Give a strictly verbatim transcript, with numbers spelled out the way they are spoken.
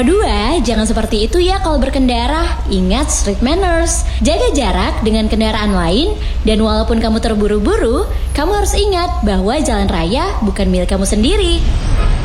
Nomor dua, jangan seperti itu ya kalau berkendara. Ingat street manners. Jaga jarak dengan kendaraan lain. Dan walaupun kamu terburu-buru, kamu harus ingat bahwa jalan raya bukan milik kamu sendiri.